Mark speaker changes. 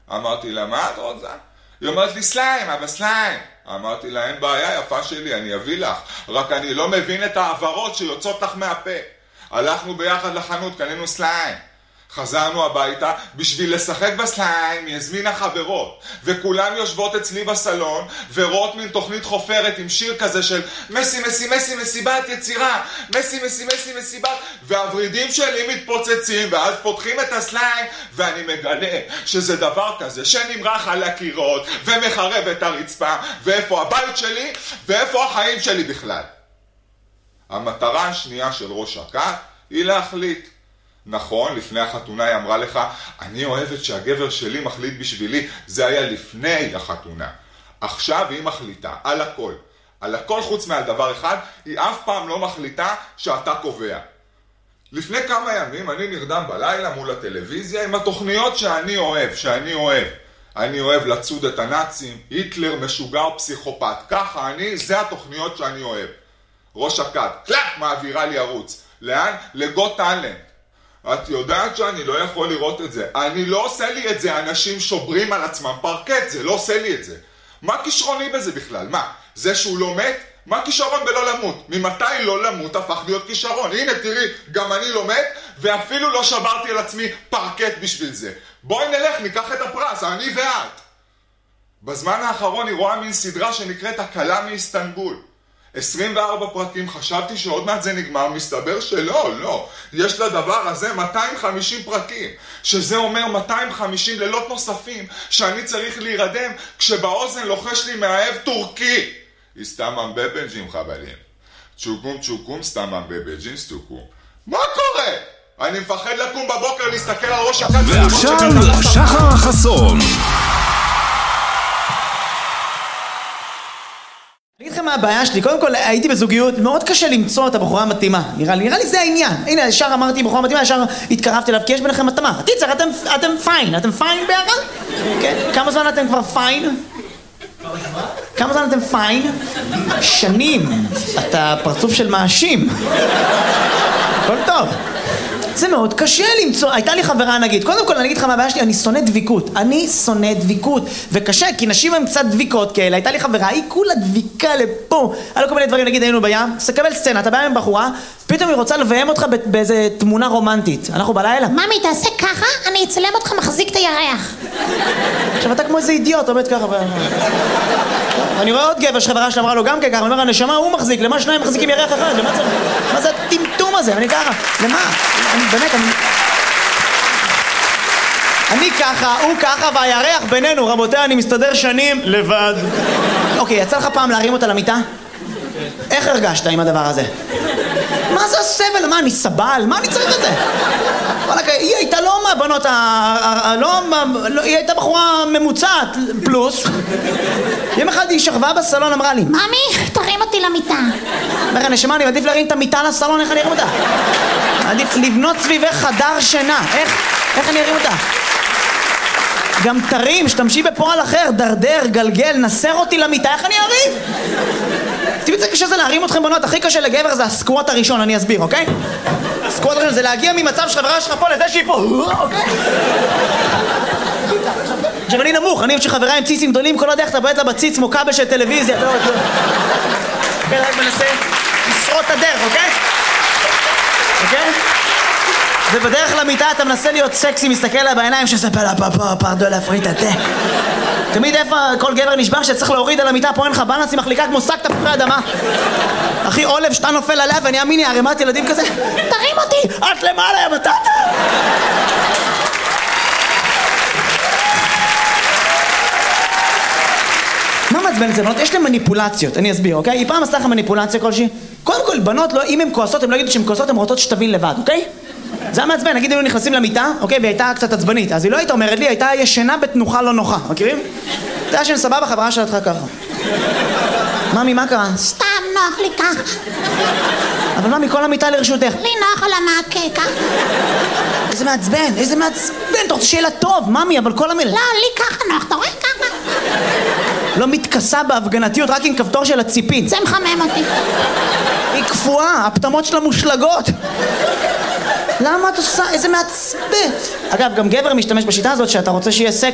Speaker 1: אמרתי לה, מה את רוצה? היא אומרת לי, סליים, אבא סליים. אמרתי לה, אין בעיה, יפה שלי, אני אביא לך. רק אני לא מבין את העברות שיוצאות לך מהפה. הלכנו ביחד לחנות, קנינו סליים. חזרנו הביתה בשביל לשחק בסליים, היא הזמינה חברות. וכולם יושבות אצלי בסלון, ורואות מין תוכנית חופרת עם שיר כזה של מסי, מסי, מסי, מסיבת יצירה. מסי, מסי, מסי, מסיבת. והוורידים שלי מתפוצצים, ואז פותחים את הסליים, ואני מגלה שזה דבר כזה שנמרח על הקירות, ומחרב את הרצפה, ואיפה הבית שלי, ואיפה החיים שלי בכלל. המטרה השנייה של ראש הכת היא להחליט. נכון, לפני החתונה היא אמרה לך, אני אוהבת שהגבר שלי מחליט בשבילי, זה היה לפני החתונה. עכשיו היא מחליטה, על הכל. על הכל חוץ מעל דבר אחד, היא אף פעם לא מחליטה שאתה קובע. לפני כמה ימים אני נרדם בלילה מול הטלוויזיה עם התוכניות שאני אוהב. אני אוהב לצוד את הנאצים, היטלר משוגע פסיכופת. ככה זה התוכניות שאני אוהב. ראש הכת, קלאק, מעבירה לי ערוץ. לאן? לגוט טאלנט. את יודעת שאני לא יכול לראות את זה. אני לא עושה לי את זה, אנשים שוברים על עצמם פרקט, זה לא עושה לי את זה. מה כישרוני בזה בכלל? מה? זה שהוא לא מת? מה כישרון בלא למות? ממתי לא למות הפך להיות כישרון? הנה תראי, גם אני לא מת, ואפילו לא שברתי על עצמי פרקט בשביל זה. בואי נלך, ניקח את הפרס, אני ואת. בזמן האחרון היא רואה מין סדרה שנקראת הקלה מאיסטנבול. 24 פרקים, חשבתי שעוד מעט זה נגמר, מסתבר שלא. יש לדבר הזה 250 פרקים, שזה אומר 250 לילות נוספים, שאני צריך להירדם כשבאוזן לוחש לי מאהב טורקי. הסתמם בבנג'ים חבלים. צ'וקום, סתמם בבנג'ים סטוקום. מה קורה? אני מפחד לקום בבוקר להסתכל על ראש הכת.
Speaker 2: ועכשיו שחר חסון.
Speaker 3: אני אגיד לכם מה הבעיה שלי, קודם כל הייתי בזוגיות, מאוד קשה למצוא את הבחורה המתאימה, נראה לי זה העניין. הנה, ישר אמרתי בחורה מתאימה, ישר התקרבתי אליו, כי יש ביניכם מתאמה. קיצר, אתם פיין ביחד? כן? כמה זמן אתם כבר פיין? כמה זמן אתם פיין? שנים. אתה פרצוף של מאשים. הכל טוב. זה מאוד קשה למצוא, הייתה לי חברה נגיד, קודם כל אני אגיד לך מה הבעיה שלי, אני שונא דביקות, וקשה כי נשים הן קצת דביקות כאלה, הייתה לי חברה, היא כולה דביקה לפה, היה לו כל מיני דברים, נגיד היינו בים, סקבל סצנה, אתה בא עם בחורה, פתאום היא רוצה לביים אותך באיזה תמונה רומנטית, אנחנו בלילה.
Speaker 4: ממי תעשה ככה, אני אצלם אותך מחזיק את הירח.
Speaker 3: עכשיו אתה כמו איזה אידיוט, עומד ככה, אני רואה עוד גבר שחברה שלה אמרה לו גם ככה, אני אומר, הנשמה הוא מחזיק, למה שניים מחזיקים ירח אחד, מה זה הטמטום הזה, אני ככה, למה? אני ככה, הוא ככה, והירח בינינו, רבותיי, אני מסתדר שנים לבד. אוקיי, יצא לך פעם להרים אותה למיטה? איך הרגשת עם הדבר הזה? מה זה הסבל? מה, אני סבל? מה אני צריך את זה? היא הייתה לא מהבנות, היא הייתה בחורה ממוצעת, פלוס. יום אחד היא שכבה בסלון, אמרה לי,
Speaker 4: ממי, תרים אותי למיטה.
Speaker 3: אומר, נשמה, אני מעדיף להרים את המיטה לסלון, איך אני ארים אותה? עדיף לבנות סביבך חדר שינה, איך אני ארים אותה? גם תרים, שתמשי בפועל אחר, דרדר, גלגל, נסר אותי למיטה, איך אני ארים? תראי, זה קשה זה להרים אתכם בנות, הכי קשה לגבר זה הסקווט הראשון, אני אסביר, אוקיי? הסקווט הראשון זה להגיע ממצב שחברה שלך פה לזה שהיא פה, אוקיי? עכשיו אני נמוך, אני שחברה עם ציצים גדולים, כל עוד איך אתה בועט לה בציץ כמו כבל של טלוויזיה, אתה לא יודע. כן, רק מנסה לשרוט את הדרך, אוקיי? אוקיי? ובדרך למיטה אתה מנסה להיות סקסי, מסתכל לה בעיניים שזה פרדו להפריט את זה. תמיד איפה כל גבר נשבר שצריך להוריד על המיטה, פה אין לך בלנס, היא מחליקה כמו שק תפוחי אדמה. אחי עולב שאתה נופל עליה ואני אמיני ערימת ילדים כזה.
Speaker 4: תרים אותי!
Speaker 3: את למעלה יא מטאטה! מה מעצבן את זה בנות? יש להם מניפולציות, אני אסביר, אוקיי? היא פעם עשתה לך מניפולציה כלשהי? קודם כל, בנות, לא, אם הן כועסות, הן לא יגידו שהן כועסות, הן רוצות שתבין לבד, אוקיי? זה היה מעצבן, נגיד, היינו נכנסים למיטה, אוקיי? והיא הייתה קצת עצבנית, אז היא לא הייתה אומרת לי, הייתה ישנה בתנוחה לא נוחה, מכירים? אתה ישן סבבה, חברה שלך ככה. ממי, מה קרה?
Speaker 4: סתם נוח לי ככה.
Speaker 3: אבל ממי, כל המיטה לרשותך.
Speaker 4: לי נוח על המעקה, ככה.
Speaker 3: איזה מעצבן, אתה רוצה שיהיה לה טוב, ממי, אבל כל המילה...
Speaker 4: לא, לי ככה נוח, אתה רואה ככה?
Speaker 3: לא מתכסה בהפגנתיות, רק עם כפתור של הציפית.
Speaker 4: זה מחמם אותי.
Speaker 3: היא קפואה, הפתמות שלה מושלגות. למה את עושה? איזה מעצבן. אגב, גם גבר משתמש בשיטה הזאת שאתה רוצה שיהיה סקס